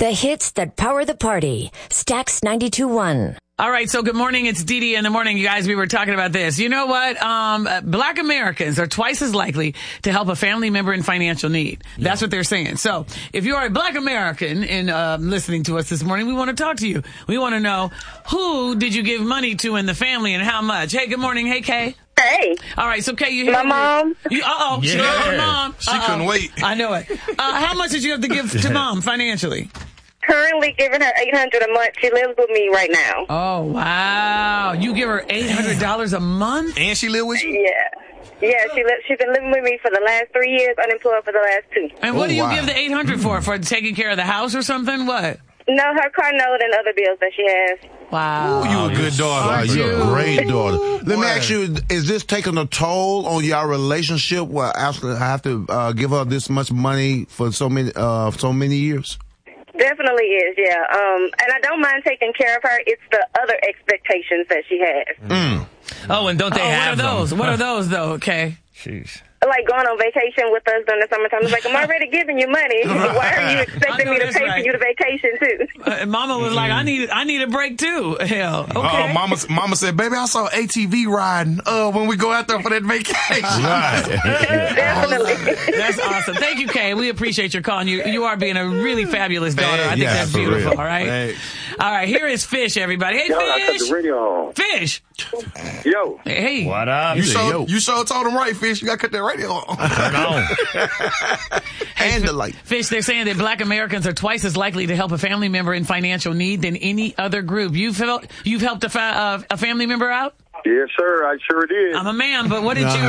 The hits that power the party. Stax 92.1. All right, so good morning. It's Dee Dee in the morning, you guys. We were talking about this. You know what? Black Americans are twice as likely to help a family member in financial need. That's what they're saying. So if you are a Black American and listening to us this morning, we want to talk to you. We want to know, who did you give money to in the family and how much? Hey, good morning. Hey, Kay. Hey. All right, so Kay, you hear my mom. She got her mom. She couldn't wait. I know it. How much did you have to give to mom financially? Currently giving her $800 a month. She lives with me right now. Oh, wow. You give her $800 a month? And she live with you? Yeah, she's been living with me for the last 3 years, unemployed for the last 2. And what do you give the $800 for? For taking care of the house or something? What? No, her car note and other bills that she has. Wow. Ooh, you a good daughter. Wow, you're a great daughter. Let me Boy. ask you, is this taking a toll on your relationship where I have to give her this much money for so many years? Definitely is, yeah. And I don't mind taking care of her. It's the other expectations that she has. Oh, and don't they have what are those? them? What are those, though? Okay. Jeez. Like going on vacation with us during the summertime. It's like, I'm already giving you money. Why are you expecting me to pay for you to vacation too? Mama was like, I need a break too. Hell, okay. Mama said, baby, I saw ATV riding when we go out there for that vacation. Definitely. That's awesome. Thank you, Kay. We appreciate your call. And you are being a really fabulous daughter. I think that's beautiful. Real. All right. Hey. All right. Here is Fish, everybody. Hey, Yo, I cut Fish. the radio on. Fish. Yo. Hey. What up? You sure told him right, Fish. You got to cut that radio on. Turn on. And the light. Fish, they're saying that Black Americans are twice as likely to help a family member in financial need than any other group. You've helped a family member out? Yes, sir. I sure did. I'm a man, but what did you?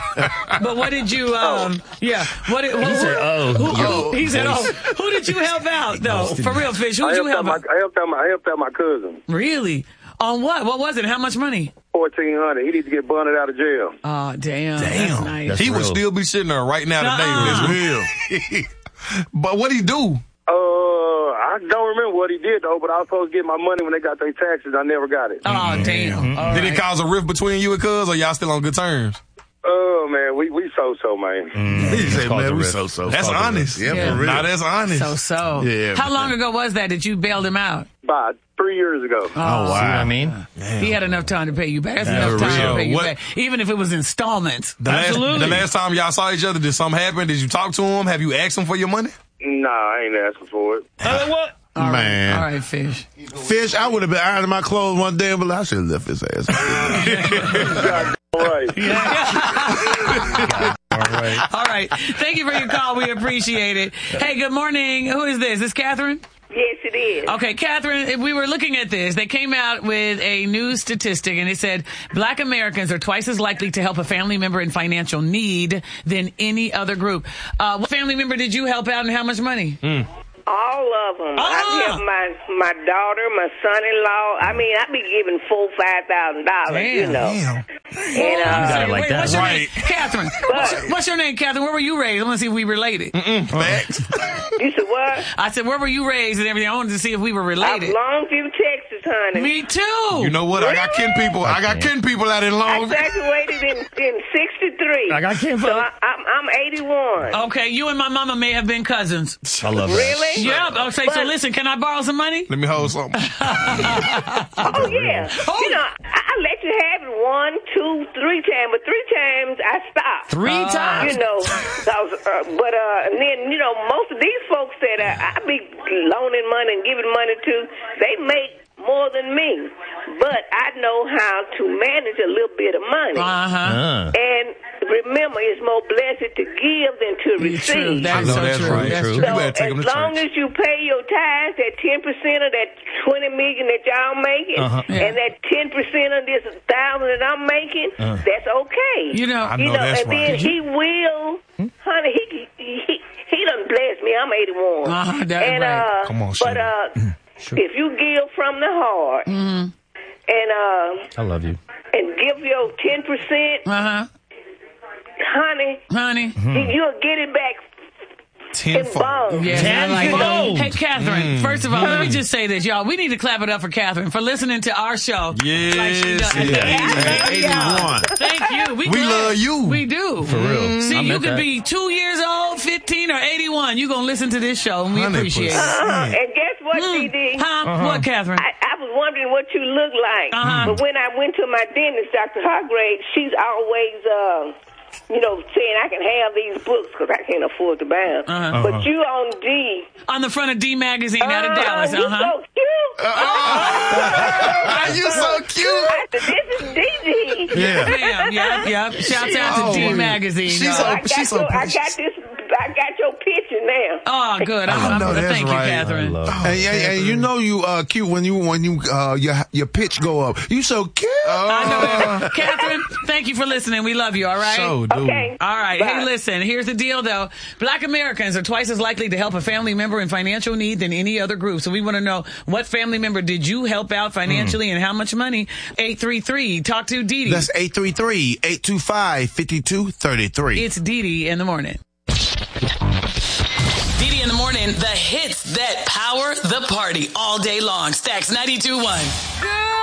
Yeah. He said, "Oh, who did you help out though? For real, Fish, who did you help out? I helped out my cousin. Really? On what? What was it? How much money? $1,400. He needs to get bonded out of jail. Oh, damn. That's nice. He would still be sitting there right now today. That's real. But what'd he do? I don't remember what he did though, but I was supposed to get my money when they got their taxes. I never got it. Oh, damn. All Did right. it cause a rift between you and cuz, or y'all still on good terms? Oh man, we so man. He said, man, we so. That's honest. Yeah. For real. Nah, that's honest. So. Yeah, How long ago was that you bailed him out? About 3 years ago. Oh, wow. See what I mean? He had enough time to pay you back. That's enough time to pay you back. Even if it was installments. The last time y'all saw each other, did something happen? Did you talk to him? Have you asked him for your money? Nah, I ain't asking for it. What? All Man. All right, Fish. Fish, I would have been ironing my clothes one day, but I should have left his ass. All right. All right. Thank you for your call. We appreciate it. Hey, good morning. Who is this? Is Catherine? Yes, it is. Okay, Catherine, we were looking at this. They came out with a new statistic, and it said Black Americans are twice as likely to help a family member in financial need than any other group. What family member did you help out, and how much money? All of them. I help my daughter, my son-in-law. I mean, I be giving $4,000-$5,000. You know. Damn. And like that. What's your Right. name? Catherine. What's your name, Catherine? Where were you raised? I want to see if we related. Facts. you said what? I said, where were you raised and everything? I wanted to see if we were I'm related. Longview, Texas, honey. Me too. You know what? I got kin people. I got kin people out in I Long. graduated in 63. I can't. So I'm 81. Okay, you and my mama may have been cousins. I love that. Really? Yep. Okay, so listen, can I borrow some money? Let me hold something. Oh, yeah. You know, I let you have it 1, 2, 3 times, but 3 times I stopped. 3 times? You know, and then, you know, most of these folks that I be loaning money and giving money to, they make more than me. But I know how to manage a little bit of money. And remember, it's more blessed to give than to receive. That is so true. right. That's True. true. You better take So them as to long church. as you pay your tithes, that 10% of that $20 million that y'all making, and that 10% of this $1,000 that I'm making, that's okay. You know, I know that's and then right. he will, honey. He done blessed me. I'm 81. That's and right. Come on, but Sheila. if you give from the heart, and I love you. and give your 10%, honey, honey. you'll get it back Tenfold. Yes, I like that. Hey, Catherine, first of all, let me just say this, y'all. We need to clap it up for Catherine for listening to our show. Yes. Like she does. Yeah. 81. Thank you. We love you. We do. For real. See, I you meant could that. be 2 years old, 15, or 81. You're going to listen to this show, and we 100%. appreciate it. And guess what, DD? Huh? What, Catherine? I was wondering what you look like. But when I went to my dentist, Dr. Hargrave, she's always, saying I can have these books because I can't afford to buy them. But you on D. On the front of D Magazine out of Dallas. You so cute. You so cute. I said, this is DD. Yeah. Yep. Shouts out to D Magazine. She's y'all. so I got your picture now. Oh, good. I'm know that's thank you, right. Catherine. And you know you cute when your pitch go up. You so cute. I know that. Catherine, thank you for listening. We love you, all right? So, dude. Okay. All right. Bye. Hey, listen, here's the deal, though. Black Americans are twice as likely to help a family member in financial need than any other group. So we want to know, what family member did you help out financially and how much money? 833. Talk to Dee Dee. That's 833-825-5233. It's Dee Dee in the morning. Dee Dee in the morning, the hits that power the party all day long. Stacks 92.1.